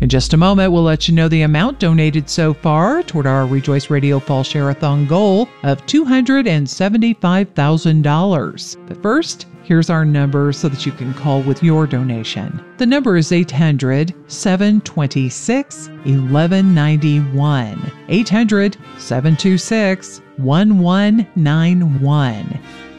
In just a moment, we'll let you know the amount donated so far toward our Rejoice Radio Fall Share-a-thon goal of $275,000. But first, here's our number so that you can call with your donation. The number is 800-726-1191. 800-726-1191.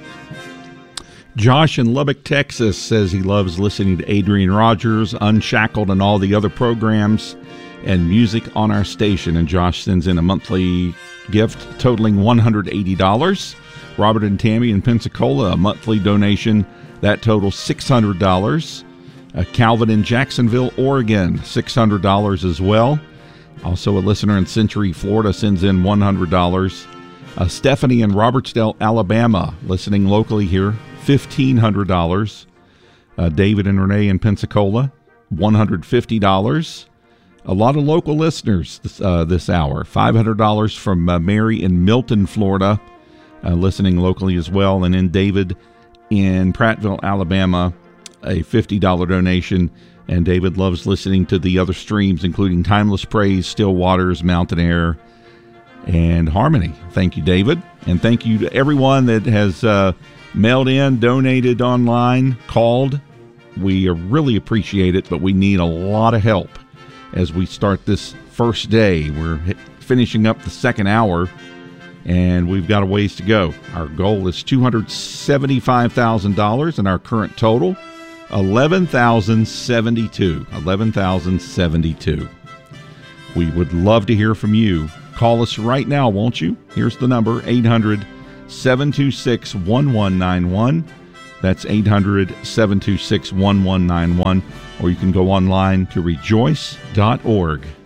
Josh in Lubbock, Texas says he loves listening to Adrian Rogers, Unshackled, and all the other programs and music on our station. And Josh sends in a monthly gift totaling $180. Robert and Tammy in Pensacola, a monthly donation that totals $600. Calvin in Jacksonville, Oregon, $600 as well. Also, a listener in Century, Florida sends in $100. Stephanie in Robertsdale, Alabama, listening locally here, $1,500. David and Renee in Pensacola, $150. A lot of local listeners this hour. $500 from Mary in Milton, Florida, listening locally as well. And then David in Prattville, Alabama, a $50 donation. And David loves listening to the other streams, including Timeless Praise, Still Waters, Mountain Air, and Harmony. Thank you, David. And thank you to everyone that has mailed in, donated online, called. We really appreciate it, but we need a lot of help as we start this first day. We're finishing up the second hour, and we've got a ways to go. Our goal is $275,000, and our current total, $11,072. We would love to hear from you. Call us right now, won't you? Here's the number, 800-726-1191. That's 800-726-1191. Or you can go online to rejoice.org.